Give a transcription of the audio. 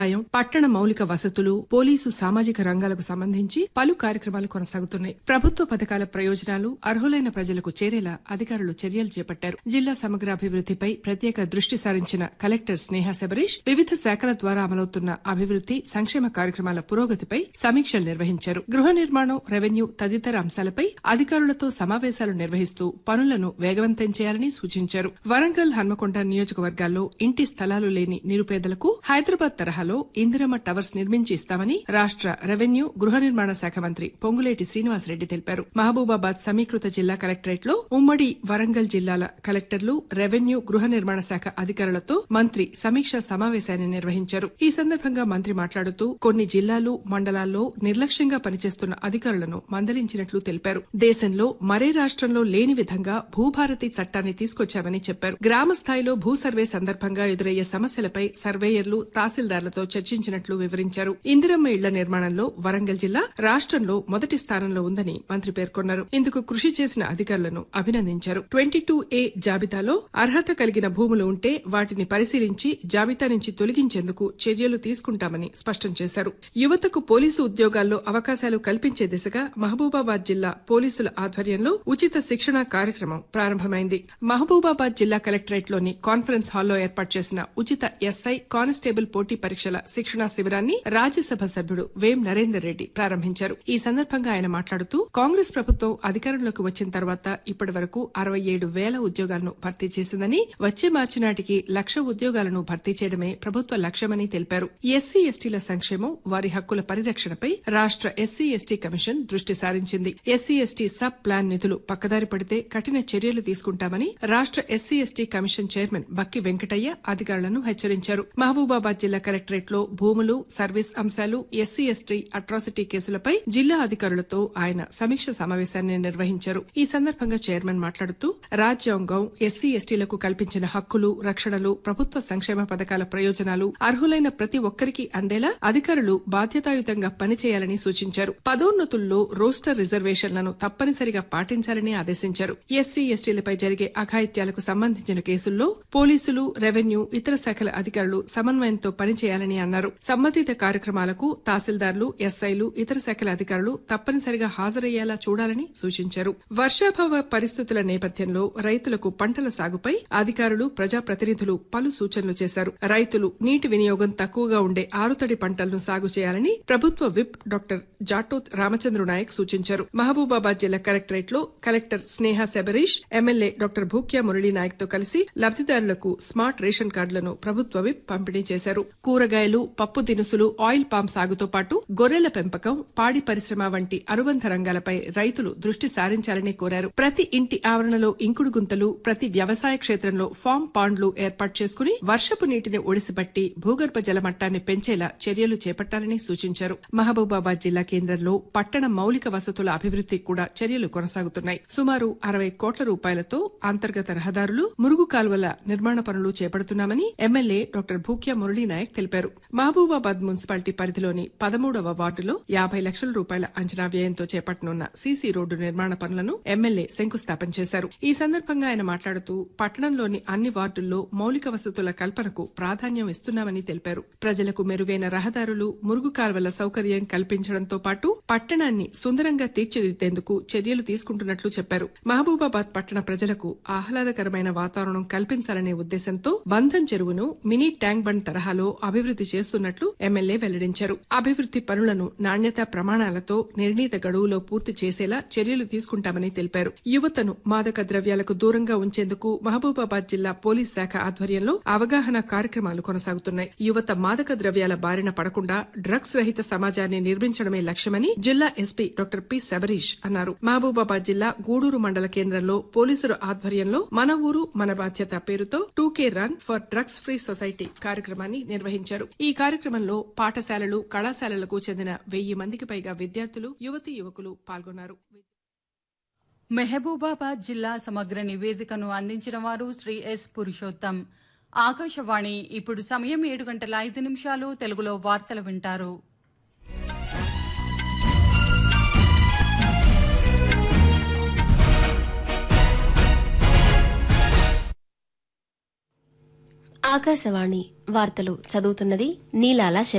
పట్టణ మౌలిక వసతులు, పోలీసు, సామాజిక రంగాలకు సంబంధించి పలు కార్యక్రమాలు కొనసాగుతున్నాయి. ప్రభుత్వ పథకాల ప్రయోజనాలు అర్హులైన ప్రజలకు చేరేలా అధికారులు చర్యలు చేపట్టారు. జిల్లా సమగ్రాభివృద్దిపై ప్రత్యేక దృష్టి సారించిన కలెక్టర్ స్నేహ శబరీష్ వివిధ శాఖల ద్వారా అమలవుతున్న అభివృద్ది, సంక్షేమ కార్యక్రమాల పురోగతిపై సమీక్షలు నిర్వహించారు. గృహ నిర్మాణం, రెవెన్యూ తదితర అంశాలపై అధికారులతో సమావేశాలు నిర్వహిస్తూ పనులను వేగవంతం చేయాలని సూచించారు. వరంగల్, హన్మకొండ నియోజకవర్గాల్లో ఇంటి స్థలాలు లేని నిరుపేదలకు హైదరాబాద్ తరహాలో ఇందిరమ్మ టవర్స్ నిర్మించి ఇస్తామని రాష్ట రెవెన్యూ, గృహ నిర్మాణ శాఖ మంత్రి పొంగులేటి శ్రీనివాసరెడ్డి తెలిపారు. మహబూబాబాద్ సమీకృత జిల్లా కలెక్టరేట్లో ఉమ్మడి వరంగల్ జిల్లాల కలెక్టర్లు, రెవెన్యూ, గృహ నిర్మాణ శాఖ అధికారులతో మంత్రి సమీక్షా సమావేశాన్ని నిర్వహించారు. ఈ సందర్భంగా మంత్రి మాట్లాడుతూ కొన్ని జిల్లాలు, మండలాల్లో నిర్లక్ష్యంగా పనిచేస్తున్న అధికారులను మందలించినట్లు తెలిపారు. దేశంలో మరే రాష్ట్రంలో లేని విధంగా భూభారతి చట్టాన్ని తీసుకొచ్చామని చెప్పారు. గ్రామ స్థాయిలో భూ సర్వే సందర్భంగా ఎదురయ్యే సమస్యలపై సర్వేయర్లు, తహసీల్దార్లతో చర్చించినట్లు వివరించారు. ఇందిరమ్మ ఇళ్ల నిర్మాణంలో వరంగల్ జిల్లా రాష్ట్రంలో మొదటి స్థానంలో ఉందని మంత్రి పేర్కొన్నారు. ఇందుకు కృషి చేసిన అధికారులను అభినందించారు. 22A జాబితాలో అర్హత కలిగిన భూములు ఉంటే వాటిని పరిశీలించి జాబితా నుంచి తొలగించేందుకు చర్యలు తీసుకుంటామని స్పష్టం చేశారు. యువతకు పోలీసు ఉద్యోగాల్లో అవకాశాలు కల్పించే దిశగా మహబూబాబాద్ జిల్లా పోలీసుల ఆధ్వర్యంలో ఉచిత శిక్షణ కార్యక్రమం ప్రారంభమైంది. మహబూబాబాద్ జిల్లా కలెక్టరేట్లోని కాన్ఫరెన్స్ హాల్లో ఏర్పాటు చేసిన ఉచిత ఎస్ఐ, కానిస్టేబుల్ పోటీ పరీక్షల శిక్షణా శిబిరాన్ని రాజ్యసభ సభ్యుడు వేం నరేందర్ రెడ్డి ప్రారంభించారు. ఈ సందర్భంగా ఆయన మాట్లాడుతూ కాంగ్రెస్ ప్రభుత్వం అధికారంలోకి వచ్చిన తర్వాత ఇప్పటి వరకు 67,000 ఉద్యోగాలను భర్తీ చేసిందని, వచ్చే మార్చి నాటికి 1,00,000 ఉద్యోగాలను భర్తీ చేయడమే ప్రభుత్వ లక్ష్యమని తెలిపారు. ఎస్సీ, ఎస్టీల సంక్షేమం, వారి హక్కుల పరిరక్షణపై రాష్ట ఎస్సీ, ఎస్టీ కమిషన్ దృష్టి సారించింది. ఎస్సీ, ఎస్టీ సబ్ ప్లాన్ నిధులు పక్కదారి పడితే కఠిన చర్యలు తీసుకుంటామని రాష్ట ఎస్సీ, ఎస్టీ కమిషన్ చైర్మన్ బక్కి వెంకటయ్య అధికారులను హెచ్చరించారు. మహబూబాబాద్ జిల్లా కలెక్టరేట్లో భూములు, సర్వీస్ అంశాలు, ఎస్సీ, ఎస్టీ అట్రాసిటీ కేసులపై జిల్లా అధికారులతో ఆయన సమీక్ష సమావేశాన్ని నిర్వహించారు. ఈ సందర్భంగా చైర్మన్ మాట్లాడుతూ రాజ్యాంగం ఎస్సీ, ఎస్టీలకు కల్పించిన హక్కులు, రక్షణలు, ప్రభుత్వ సంక్షేమ పథకాల ప్రయోజనాలు అర్హులైన ప్రతి ఒక్కరికి అందేలా అధికారులు బాధ్యతాయుతంగా పనిచేయాలని సూచించారు. పదోన్నతుల్లో రోస్టర్ రిజర్వేషన్లను తప్పనిసరిగా పాటించాలని ఆదేశించారు. ఎస్సీ, ఎస్టీలపై జరిగే అఘాయిత్యాలకు సంబంధించిన కేసుల్లో పోలీసులు, రెవెన్యూ, ఇతర శాఖల అధికారులు సమన్వయంతో పనిచేయాలని అన్నారు. సంబంధిత కార్యక్రమాలకు తహసీల్దార్లు, ఎస్ఐలు, ఇతర శాఖల అధికారులు తప్పనిసరిగా హాజరయ్యేలా చూడాలని సూచించారు. వర్షాభావ పరిస్థితుల నేపథ్యంలో రైతులకు పంటల సాగుపై అధికారులు, ప్రజాప్రతినిధులు పలు సూచనలు చేశారు. రైతులు నీటి వినియోగం తక్కువగా ఉండే ఆరుతడి పంటలను సాగు చేయాలని ప్రభుత్వ విప్ డాక్టర్ జాటోత్ రామచంద్ర నాయక్ సూచించారు. మహబూబాబాద్ జిల్లా కలెక్టరేట్లో కలెక్టర్ స్నేహ శబరీష్, ఎమ్మెల్యే డాక్టర్ భూక్యా మురళీ నాయక్ తో కలిసి లబ్దిదారులకు స్మార్ట్ రేషన్ కార్డులను ప్రభుత్వ విప్ పంపిణీ చేశారు. కూరగాయలు, పప్పు దినుసులు, ఆయిల్ పామ్ సాగుతో పాటు గొర్రెల పెంపకం, పాడి పరిశ్రమ వంటి అనుబంధ రంగాలపై రైతులు దృష్టి సారించాలని కోరారు. ప్రతి ఇంటి ఆవరణలో ఇంకుడు గుంతలు, ప్రతి వ్యవసాయ క్షేత్రంలో ఫామ్ పాండ్లు ఏర్పాటు చేసుకుని వర్షపు నీటిని ఒడిసిపట్టి భూగర్భ జల మట్టాన్ని పెంచేలా చర్యలు చేపట్టాలని సూచించారు. మహబూబాబాద్ జిల్లా కేంద్రంలో పట్టణ మౌలిక వసతుల అభివృద్దికి కూడా చర్యలు కొనసాగుతున్నాయి. సుమారు 60 కోట్ల రూపాయలతో అంతర్గత రహదారులు, మురుగు కాల్వల నిర్మాణ పనులు చేపడుతున్నామని ఎమ్మెల్యే డాక్టర్ భూక్యా మురళీ నాయక్ తెలిపారు. మహబూబాబాద్ మున్సిపాలిటీ పరిధిలోని 13వ వార్డులో 50 లక్షల రూపాయల అంచనా వ్యయంతో చేపట్టనున్న సీసీ రోడ్డు నిర్మాణ పనులను ఎమ్మెల్యే శంకుస్థాపన చేశారు. ఈ సందర్భంగా ఆయన మాట్లాడుతూ పట్టణంలోని అన్ని వార్డుల్లో మౌలిక వసతుల కల్పనకు ప్రాధాన్యం ఇస్తున్నామని తెలిపారు. ప్రజలకు మెరుగైన రహదారులు, మురుగు కాల్వల సౌకర్యం కల్పించడంతో పాటు పట్టణాన్ని సుందరంగా తీర్చిదిద్దేందుకు చర్యలు తీసుకుంటున్నట్లు చెప్పారు. మహబూబాబాద్ పట్టణ ప్రజలకు ఆహ్లాదకరమైన వాతావరణం కల్పించాలనే ఉద్దేశంతో బంధన్ చెరువును మినీ ట్యాంక్ బండ్ తరహాలో అభివృద్ది చేస్తున్నట్లు ఎమ్మెల్యే వెల్లడించారు. అభివృద్ది పనులను నాణ్యతా ప్రమాణాలతో నిర్ణీత గడువులో పూర్తి చేసేలా చర్యలు తీసుకుంటామని తెలిపారు. యువతను మాదక ద్రవ్యాలకు దూరంగా ఉంచేందుకు మహబూబాబాద్ జిల్లా పోలీస్ శాఖ ఆధ్వర్యంలో అవగాహన కార్యక్రమాలు కొనసాగుతున్నాయి. యువత మాదక ద్రవ్యాల బారిన పడకుండా డ్రగ్స్ రహిత సమాజాన్ని నిర్మించడమే లక్ష్యమని జిల్లా ఎస్పీ డాక్టర్ పి శబరీష్ అన్నారు. మహబూబాబాద్ జిల్లా గూడూరు మండల కేంద్రంలో పోలీసుల ఆధ్వర్యంలో మన ఊరు మన బాధ్యత పేరుతో 2K run for drugs free society కార్యక్రమాన్ని నిర్వహించారు. ఈ కార్యక్రమంలో పాఠశాలలు, కళాశాలలకు చెందిన 1000 మందికి పైగా విద్యార్థులు, యువతీ యువకులు పాల్గొన్నారు. మెహబూబాబాద్ జిల్లా సమగ్ర నివేదికను అందించిన వారు శ్రీ ఎస్ పురుషోత్తం. ఆకాశవాణి ఇప్పుడు సమయం 7:05 తెలుగులో వార్తలు వింటారు. ఆకాశవాణి వార్తలు చదువుతున్నది నీలాల